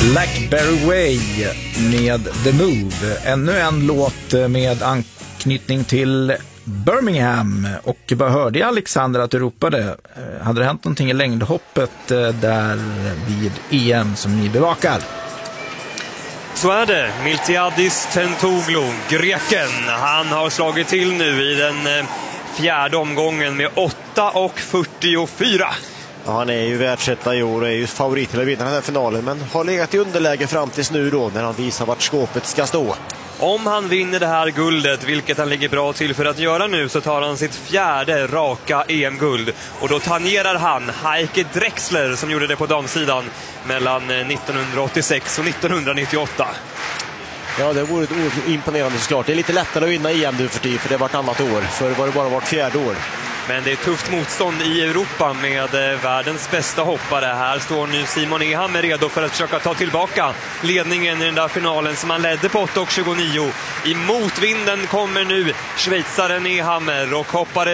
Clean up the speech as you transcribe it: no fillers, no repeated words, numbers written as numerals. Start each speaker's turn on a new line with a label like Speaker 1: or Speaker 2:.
Speaker 1: Blackberry Way med The Move. Ännu en låt med anknytning till Birmingham. Och vad hörde jag, Alexander, att du ropade? Hade det hänt någonting i längdhoppet där vid EM som ni bevakar?
Speaker 2: Så är det. Miltiadis Tentoglou, greken. Han har slagit till nu i den fjärde omgången med 8:44.
Speaker 3: Ja, han är ju världsetta i år och är ju favorit till att vinna den här finalen, men har legat i underläge fram tills nu då när han visar vart skåpet ska stå.
Speaker 2: Om han vinner det här guldet, vilket han ligger bra till för att göra nu, så tar han sitt fjärde raka EM-guld. Och då tangerar han Heike Drexler som gjorde det på damsidan mellan 1986 och 1998.
Speaker 3: Ja, det vore imponerande såklart. Det är lite lättare att vinna EM nu för tid, för det är vartannat år. För var det bara vart fjärde år.
Speaker 2: Men det är tufft motstånd i Europa med världens bästa hoppare. Här står nu Simon Ehammer redo för att försöka ta tillbaka ledningen i den där finalen som han ledde på 8:29. I motvinden kommer nu schweizaren Ehammer och hoppare